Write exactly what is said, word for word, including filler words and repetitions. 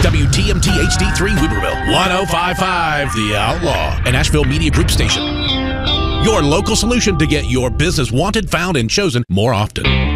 W T M T H D three Weaverville, one oh five point five The Outlaw, an Asheville Media Group station. Your local solution to get your business wanted, found, and chosen more often.